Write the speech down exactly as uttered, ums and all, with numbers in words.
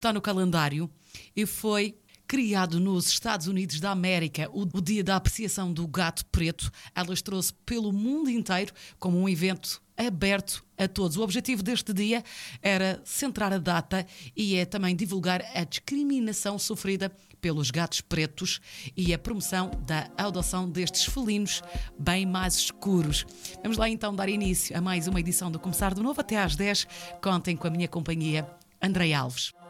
está no calendário e foi criado nos Estados Unidos da América, o, o Dia da Apreciação do Gato Preto. Alastrouxe pelo mundo inteiro como um evento aberto a todos. O objetivo deste dia era centrar a data e é também divulgar a discriminação sofrida pelos gatos pretos e a promoção da adoção destes felinos bem mais escuros. Vamos lá então dar início a mais uma edição do Começar de Novo até às dez. Contem com a minha companhia, Andrei Alves.